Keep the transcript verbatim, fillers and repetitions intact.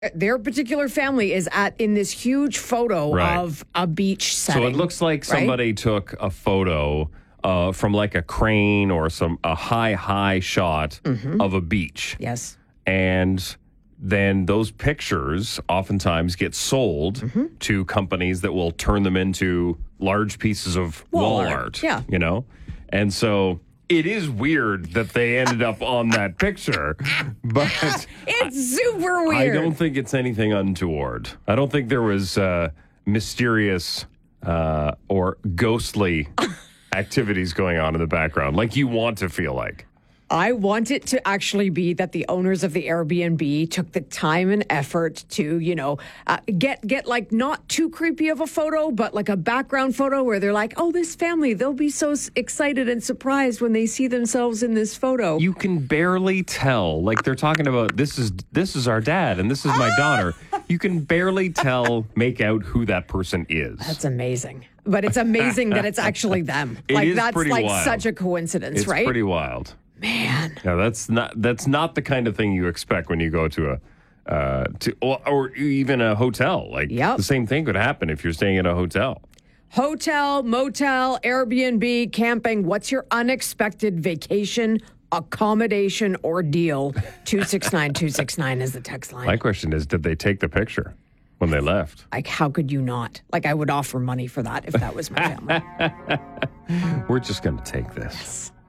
Their particular family is at in this huge photo Right. of a beach setting. So it looks like right? somebody took a photo uh, from like a crane or some a high, high shot Mm-hmm. of a beach. Yes. And then those pictures oftentimes get sold Mm-hmm. to companies that will turn them into large pieces of Wall wall, art, art. yeah. You know? And so it is weird that they ended up on that picture, but It's super I weird. don't think it's anything untoward. I don't think there was uh, mysterious uh, or ghostly activities going on in the background, like you want to feel like. I want it to actually be that the owners of the Airbnb took the time and effort to, you know, uh, get get like not too creepy of a photo, but like a background photo where they're like, oh, this family, they'll be so s- excited and surprised when they see themselves in this photo. You can barely tell. Like they're talking about this is this is our dad and this is my daughter. You can barely tell, make out who that person is. That's amazing. But it's amazing that it's actually them. It like is that's pretty like wild. such a coincidence, It's right? pretty wild. Man. Yeah, that's not that's not the kind of thing you expect when you go to a uh, to or, or even a hotel. Like Yep. the same thing could happen if you're staying at a hotel. Hotel, motel, Airbnb, camping. What's your unexpected vacation accommodation ordeal? two six nine two six nine is the text line. My question is, did they take the picture when they left? Like, how could you not? Like, I would offer money for that if that was my family. We're just going to take this.